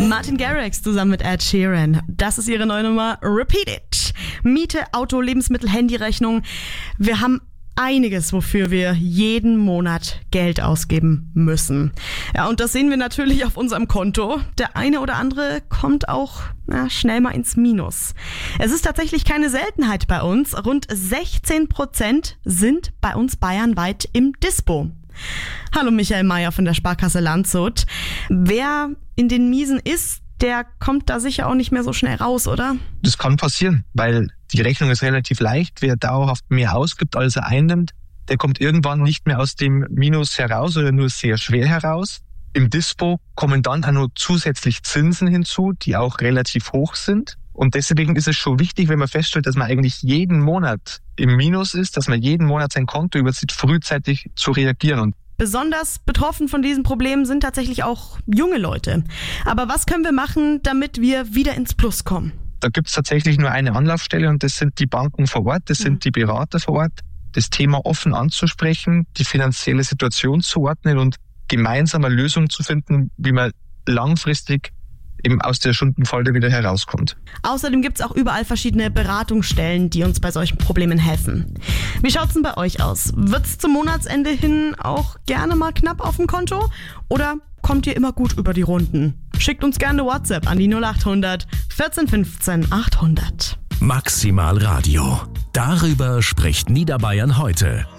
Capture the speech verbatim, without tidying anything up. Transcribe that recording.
Martin Garrix zusammen mit Ed Sheeran. Das ist ihre neue Nummer Repeat It. Miete, Auto, Lebensmittel, Handyrechnung. Wir haben einiges, wofür wir jeden Monat Geld ausgeben müssen. Ja, und das sehen wir natürlich auf unserem Konto. Der eine oder andere kommt auch na, schnell mal ins Minus. Es ist tatsächlich keine Seltenheit bei uns. Rund sechzehn Prozent sind bei uns bayernweit im Dispo. Hallo Michael Mayer von der Sparkasse Landshut. Wer in den Miesen ist, der kommt da sicher auch nicht mehr so schnell raus, oder? Das kann passieren, weil die Rechnung ist relativ leicht. Wer dauerhaft mehr ausgibt, als er einnimmt, der kommt irgendwann nicht mehr aus dem Minus heraus oder nur sehr schwer heraus. Im Dispo kommen dann auch noch zusätzlich Zinsen hinzu, die auch relativ hoch sind. Und deswegen ist es schon wichtig, wenn man feststellt, dass man eigentlich jeden Monat im Minus ist, dass man jeden Monat sein Konto übersieht, frühzeitig zu reagieren. Und besonders betroffen von diesen Problemen sind tatsächlich auch junge Leute. Aber was können wir machen, damit wir wieder ins Plus kommen? Da gibt es tatsächlich nur eine Anlaufstelle und das sind die Banken vor Ort, das sind die Berater vor Ort. Das Thema offen anzusprechen, die finanzielle Situation zu ordnen und gemeinsam eine Lösung zu finden, wie man langfristig eben aus der Schuldenfalle wieder herauskommt. Außerdem gibt es auch überall verschiedene Beratungsstellen, die uns bei solchen Problemen helfen. Wie schaut's denn bei euch aus? Wird's zum Monatsende hin auch gerne mal knapp auf dem Konto? Oder kommt ihr immer gut über die Runden? Schickt uns gerne WhatsApp an die null acht hundert vierzehn fünfzehn achthundert. Maximal Radio. Darüber spricht Niederbayern heute.